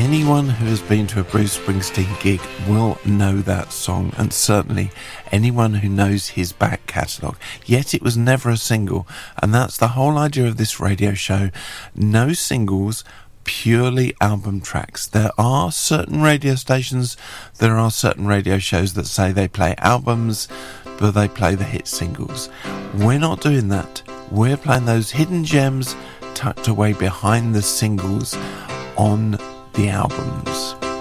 anyone who has been to a Bruce Springsteen gig will know that song, and certainly anyone who knows his back catalogue. Yet it was never a single, and that's the whole idea of this radio show. No singles, purely album tracks. There are certain radio stations, there are certain radio shows that say they play albums, but they play the hit singles. We're not doing that. We're playing those hidden gems tucked away behind the singles on the albums.